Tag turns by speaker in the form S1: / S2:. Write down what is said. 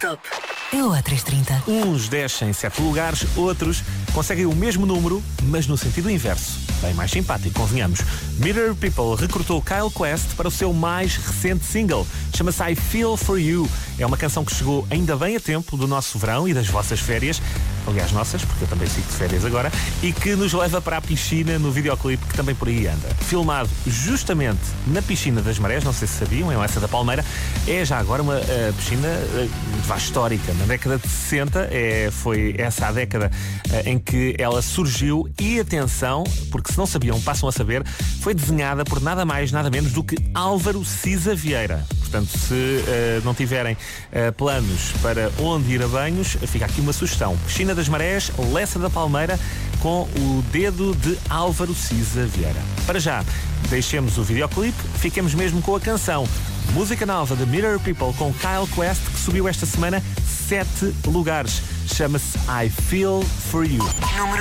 S1: Top. É o A330.
S2: Uns descem 7 lugares, outros conseguem o mesmo número, mas no sentido inverso. Bem mais simpático, convenhamos. Mirror People recrutou Kyle Quest para o seu mais recente single. Chama-se I Feel For You. É uma canção que chegou ainda bem a tempo do nosso verão e das vossas férias. Aliás, nossas, porque eu também sigo de férias agora. E que nos leva para a piscina no videoclipe que também por aí anda. Filmado justamente na piscina das Marés, não sei se sabiam, em Lessa da Palmeira. É já agora uma piscina histórica. Na década de 60 foi essa a década em que ela surgiu e, atenção, porque se não sabiam, passam a saber, foi desenhada por nada mais, nada menos do que Álvaro Siza Vieira. Portanto, se não tiverem planos para onde ir a banhos, fica aqui uma sugestão. Piscina das Marés, Lessa da Palmeira, com o dedo de Álvaro Siza Vieira. Para já, deixemos o videoclipe, fiquemos mesmo com a canção. Música nova de Mirror People com Kyle Quest, que subiu esta semana 7 lugares. Chama-se I Feel For You.
S1: Número